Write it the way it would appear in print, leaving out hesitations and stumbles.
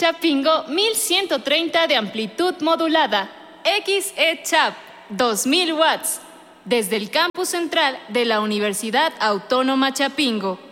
Chapingo 1130 de amplitud modulada. XE-Chap 2000 watts. Desde el campus central de la Universidad Autónoma Chapingo.